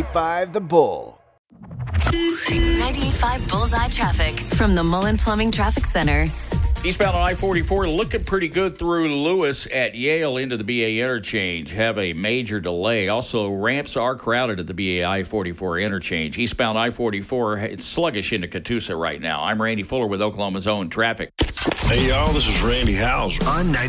98.5 The Bull. 98.5 Bullseye traffic from the Mullen Plumbing Traffic Center. Eastbound on I-44 looking pretty good through Lewis at Yale into the BA interchange. Have a major delay. Also, ramps are crowded at the BA I-44 interchange. Eastbound I-44, it's sluggish into Catoosa right now. I'm Randy Fuller with Oklahoma's Own Traffic. Hey, y'all, this is Randy Hauser. On